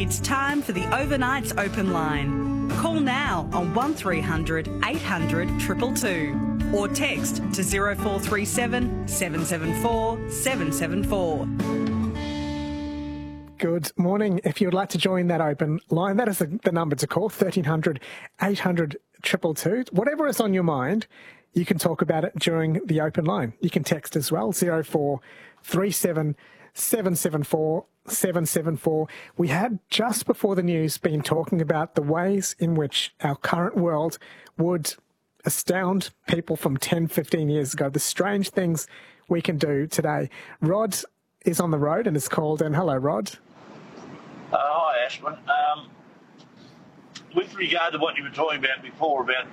It's time for the Overnights Open Line. Call now on 1300 800 222 or text to 0437 774 774. Good morning. If you would like to join that open line, that is the number to call, 1300 800 222. Whatever is on your mind, you can talk about it during the open line. You can text as well, 0437 774 774. We had, just before the news, been talking about the ways in which our current world would astound people from 10, 15 years ago, the strange things we can do today. Rod is on the road and is called in. Hello, Rod. Hi, Ashman. With regard to what you were talking about before about,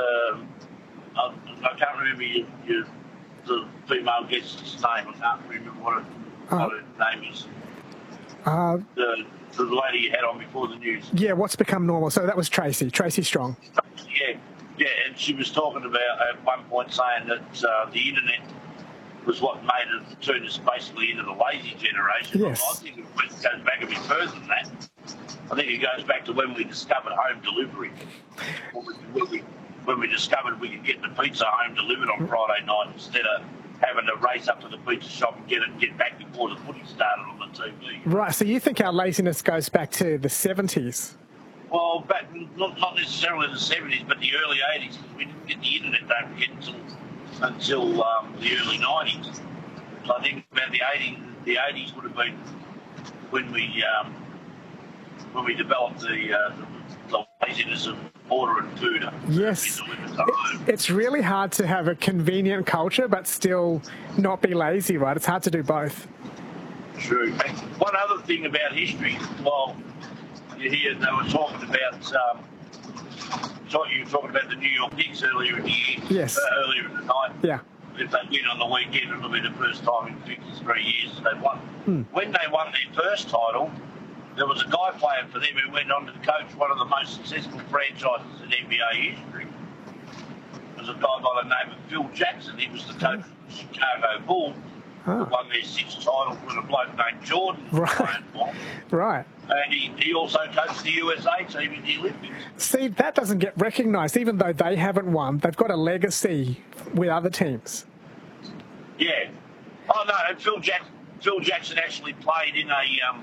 I can't remember the female guest's name. I can't remember what her name is. The lady you had on before the news. Yeah, what's become normal. So that was Tracy Strong. Yeah, and she was talking about at one point saying that the internet was what made it turn us basically into the lazy generation. Yes. I think it goes back a bit further than that. I think it goes back to when we discovered home delivery. When we discovered we could get the pizza home delivered on Friday night instead of having to race up to the pizza shop and get back before the footy started on the TV. Right, so you think our laziness goes back to the 70s? Well, back not necessarily the 70s, but the early 80s. We didn't get the internet, don't forget, until the early 90s. So I think about the 80s would have been when we developed the laziness of ordering food. Yes. It's really hard to have a convenient culture but still not be lazy, right? It's hard to do both. True. And one other thing about history, well, you hear they were talking about you were talking about the New York Knicks earlier in the year. Yes. Earlier in the night. Yeah. If they win on the weekend, it'll be the first time in 53 years they won. When they won their first title, there was a guy playing for them who went on to coach one of the most successful franchises in NBA history. There was a guy by the name of Phil Jackson. He was the coach of the Chicago Bulls, who won their 6th title with a bloke named Jordan. Right. And he also coached the USA team in the Olympics. See, that doesn't get recognised. Even though they haven't won, they've got a legacy with other teams. Yeah. Oh, no, and Phil Jackson actually played in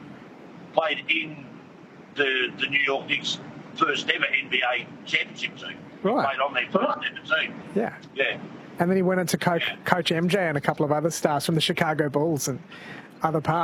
the New York Knicks' first ever NBA championship team. Right. He played on their first ever team. Yeah. Yeah. And then he went on to coach MJ and a couple of other stars from the Chicago Bulls and other parts.